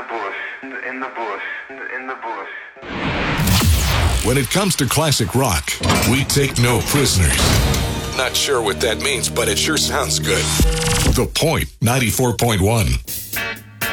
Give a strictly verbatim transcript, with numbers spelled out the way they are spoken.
bush, in the bush, in the bush. When it comes to classic rock, we take no prisoners. Not sure what that means, but it sure sounds good. The Point ninety-four point one.